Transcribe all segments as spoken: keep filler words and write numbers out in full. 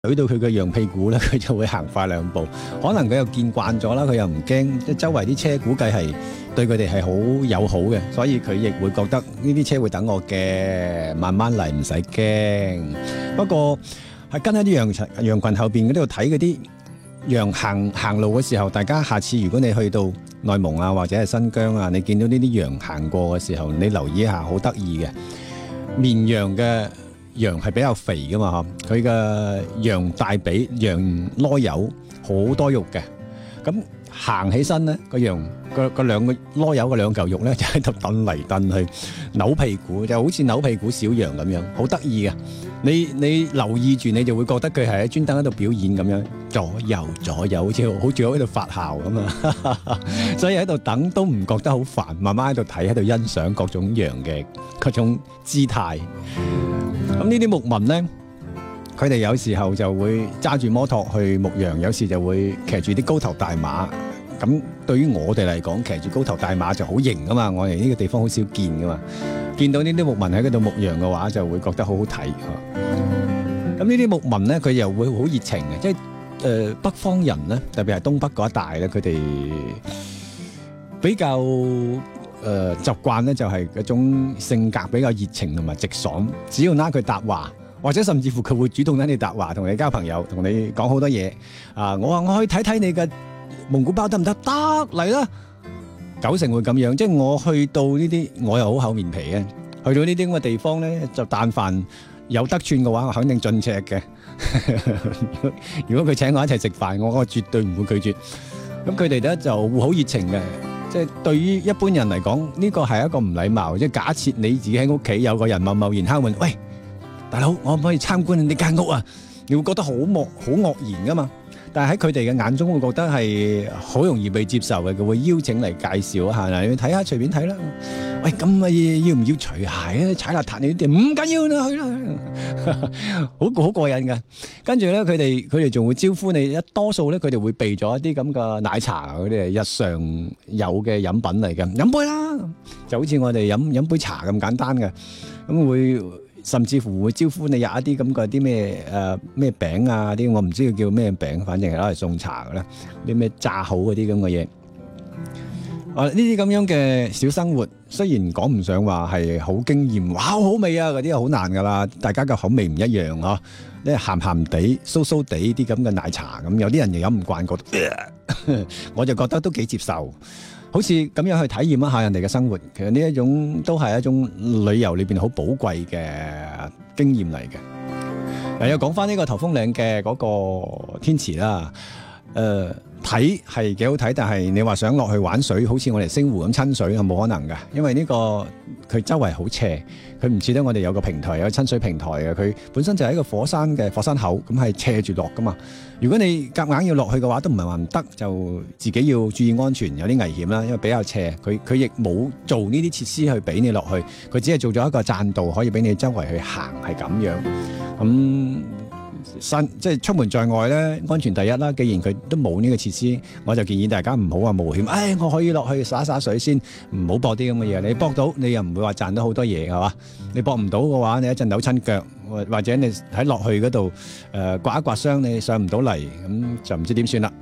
舉到佢嘅羊屁股咧，佢就會行快兩步。可能佢又見慣咗啦，佢又唔驚，即係周圍啲車估計係對佢哋係好友好嘅，所以佢亦會覺得呢啲車會等我嘅，慢慢嚟唔使驚。不過喺跟喺啲羊群羊群後邊嗰度睇嗰啲羊行行路嘅時候，大家下次如果你去到內蒙啊或者係新疆啊，你見到呢啲羊行過嘅時候，你留意一下，好得意嘅綿羊嘅。羊係比較肥噶嘛，佢嘅羊大髀、羊囉柚好多肉嘅，咁行起身咧，個羊個個兩個囉柚嘅兩嚿肉咧就喺度蹬嚟蹬去，扭屁股就好似扭屁股小羊咁樣，好得意嘅。你你留意住，你就會覺得佢係喺專登喺度表演咁樣，左右左右，好似好似喺度發姣咁啊！所以喺度等都唔覺得好煩，慢慢喺度睇，喺度欣賞各種羊嘅各種姿態。咁呢啲牧民咧，佢哋有時候就會揸住摩托去牧羊，有時就會騎住啲高頭大馬。咁對於我哋嚟講，騎住高頭大馬就好型噶嘛，我哋呢個地方好少見噶嘛。見到呢啲牧民喺嗰度牧羊嘅話，就會覺得好好睇。咁呢啲牧民咧，佢又會好熱情嘅，即係誒、呃、北方人咧，特別係東北嗰一帶咧，佢哋比較誒、呃、習慣咧，就係嗰種性格比較熱情同埋直爽。只要拉佢搭話，或者甚至乎佢會主動拉你搭話，同你交朋友，同你講好多嘢。啊，我話我去睇睇你嘅蒙古包得唔得？得，嚟啦！九成會咁樣，即係我去到呢啲，我又好厚面皮嘅。去到呢啲咁嘅地方咧，就但凡有得寸嘅話，我肯定進尺嘅。如果佢請我一齊食飯，我我絕對唔會拒絕。咁佢哋咧就會好熱情嘅，即係對於一般人嚟講，呢個係一個唔禮貌。即係假設你自己喺屋企有個人貿貿然敲門，喂，大佬，我可唔可以參觀你間屋啊？你會覺得好漠好愕然噶嘛？但係喺佢哋嘅眼中，會覺得係好容易被接受嘅，佢會邀請嚟介紹一下，嗱，你睇下，隨便睇啦。喂，咁啊要唔要除鞋啊？踩邋遢你啲唔緊要啦，去啦，好好過癮㗎。跟住咧，佢哋佢哋仲會招呼你，一多數咧佢哋會備咗一啲咁嘅奶茶嗰啲係日常有嘅飲品嚟嘅，飲杯啦，就好似我哋飲飲杯茶咁簡單嘅，咁會。甚至乎會招呼你入一啲咁嘅啲咩誒咩餅啊啲，我唔知佢叫咩餅，反正係攞嚟送茶嘅啦。啲咩炸好嗰啲咁嘅嘢，啊呢啲咁樣嘅小生活，雖然講唔上話係好驚豔，哇好味啊嗰啲好難噶啦，大家嘅口味唔一樣嗬。咧鹹鹹地、酥酥地啲咁嘅奶茶咁，有啲人又飲唔慣，覺得我就覺得都幾接受。好似咁樣去體驗一下人哋嘅生活，其實呢一種都係一種旅遊裏邊好寶貴嘅經驗嚟嘅。又講翻呢個頭峰嶺嘅嗰個天池啦，誒睇係幾好睇，但係你話想落去玩水，好似我哋星湖咁親水係冇可能㗎，因為呢個佢周圍好斜，佢唔似得我哋有個平台有個親水平台嘅，佢本身就係一個火山嘅火山口，咁係斜住落㗎嘛。如果你夾硬要落去嘅話，都唔係話唔得，就自己要注意安全，有啲危險啦，因為比較斜。佢佢亦冇做呢啲設施去俾你落去，佢只係做咗一個棧道，可以俾你周圍去行，係咁樣。咁、嗯、新即係出門在外咧，安全第一啦。既然佢都冇呢個設施，我就建議大家唔好話冒險。唉，我可以落去灑灑水先，唔好搏啲咁嘅嘢。你搏到，你又唔會話賺到好多嘢，係嘛？你搏唔到嘅話，你一陣扭親腳。或者你喺落去嗰度誒刮一刮傷，你上唔到嚟，咁就唔知點算啦。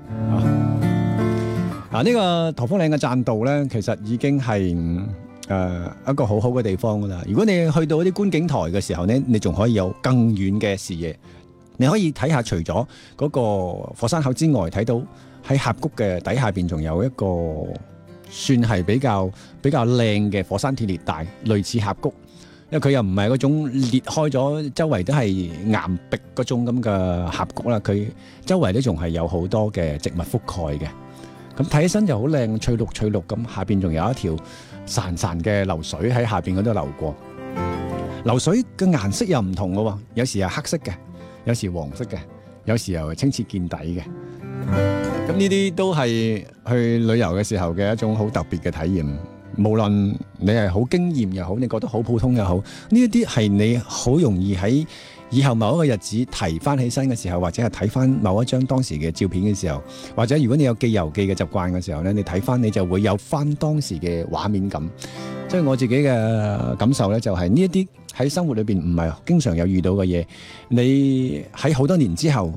啊，呢、這個頭峰嶺嘅棧道咧，其實已經係誒、呃、一個好好嘅地方噶啦。如果你去到啲觀景台嘅時候咧，你仲可以有更遠嘅視野，你可以睇下除咗嗰個火山口之外，睇到喺峽谷嘅底下邊仲有一個算係比較比較靚嘅火山鐵裂帶，類似峽谷。因為佢又唔係嗰種裂開咗，周圍都係岩壁嗰種咁嘅峽谷啦。佢周圍都仲係有好多嘅植物覆蓋嘅，咁睇起身就好靚，翠綠翠綠咁。下邊仲有一條潺潺嘅流水喺下邊嗰度流過，流水嘅顏色又唔同嘅喎，有時係黑色嘅，有時黃色嘅，有時又清澈見底嘅。咁呢啲都係去旅遊嘅時候嘅一種好特別嘅體驗。無論你係好驚豔又好，你覺得好普通又好，呢一啲係你好容易喺以後某一個日子提翻起身嘅時候，或者係睇翻某一張當時嘅照片嘅時候，或者如果你有記遊記嘅習慣嘅時候咧，你睇翻你就會有翻當時嘅畫面感。 所以我自己嘅感受咧，就係呢一啲喺生活裏邊唔係經常有遇到嘅嘢，你喺好多年之後